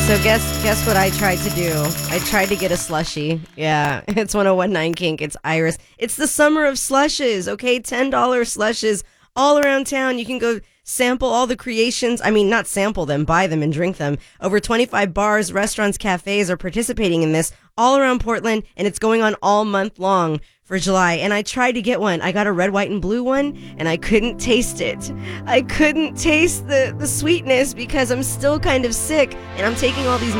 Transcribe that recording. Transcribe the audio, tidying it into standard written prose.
So guess what I tried to do? I tried to get a slushie. Yeah, it's 101.9 Kink. It's Iris. It's the summer of slushes, okay? $10 slushes all around town. You can go sample all the creations. I mean, not sample them, buy them and drink them. Over 25 bars, restaurants, cafes are participating in this all around Portland, and it's going on all month long for July. And I tried to get one. I got a red, white, and blue one, and I couldn't taste it. I couldn't taste the sweetness because I'm still kind of sick, and I'm taking all these